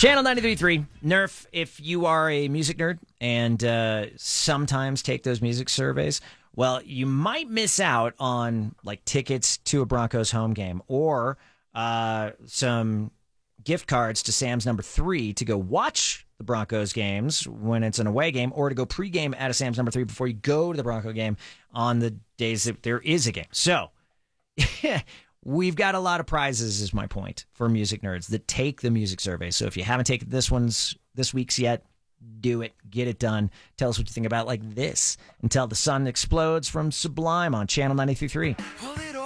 Channel 93.3, Nerf, if you are a music nerd and sometimes take those music surveys, well, you might miss out on like tickets to a Broncos home game or some gift cards to Sam's number 3 to go watch the Broncos games when it's an away game, or to go pregame at a Sam's number 3 before you go to the Bronco game on the days that there is a game. So we've got a lot of prizes, is my point, for music nerds that take the music survey. So if you haven't taken this week's yet, do it. Get it done. Tell us what you think about like this. Until the Sun Explodes from Sublime on Channel 93.3.